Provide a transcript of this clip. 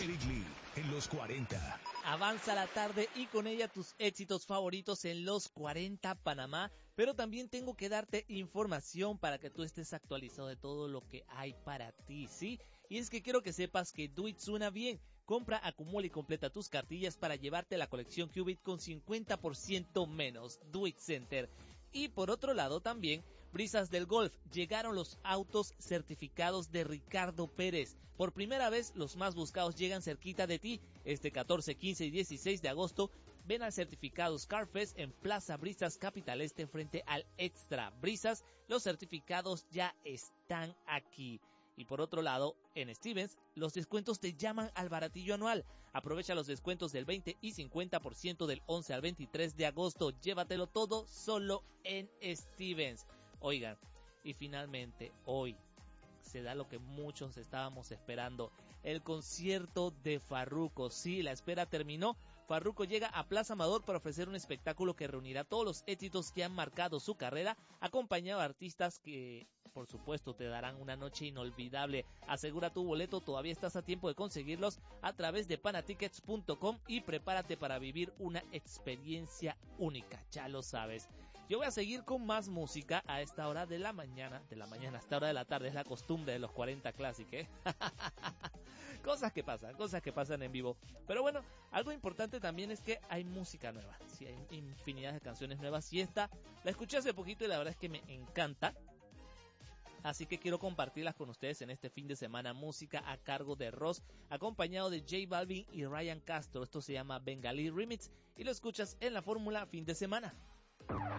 Eric Lee en los 40. Avanza la tarde y con ella tus éxitos favoritos en los 40 Panamá, pero también tengo que darte información para que tú estés actualizado de todo lo que hay para ti, ¿sí? Y es que quiero que sepas que Do It suena bien. Compra, acumula y completa tus cartillas para llevarte la colección Qubit con 50% menos. Do It Center. Y por otro lado también, Brisas del Golf, llegaron los autos certificados de Ricardo Pérez. Por primera vez los más buscados llegan cerquita de ti. Este 14, 15 y 16 de agosto ven al certificados Carfest en Plaza Brisas Capital Este frente al Extra Brisas. Los certificados ya están aquí. Y por otro lado, en Stevens, los descuentos te llaman al baratillo anual. Aprovecha los descuentos del 20 y 50% del 11 al 23 de agosto. Llévatelo todo solo en Stevens. Oigan, y finalmente hoy se da lo que muchos estábamos esperando, el concierto de Farruko. Sí, la espera terminó. Farruko llega a Plaza Amador para ofrecer un espectáculo que reunirá todos los éxitos que han marcado su carrera, acompañado de artistas que, por supuesto, te darán una noche inolvidable. Asegura tu boleto, todavía estás a tiempo de conseguirlos a través de panatickets.com y prepárate para vivir una experiencia única, ya lo sabes. Yo voy a seguir con más música a esta hora de la mañana, a esta hora de la tarde, es la costumbre de los 40 Classic, Cosas que pasan en vivo. Pero bueno, algo importante también es que hay música nueva, sí, hay infinidad de canciones nuevas y esta la escuché hace poquito y la verdad es que me encanta. Así que quiero compartirlas con ustedes en este fin de semana. Música a cargo de Ross, acompañado de J Balvin y Ryan Castro. Esto se llama Bengali Remix y lo escuchas en la fórmula fin de semana.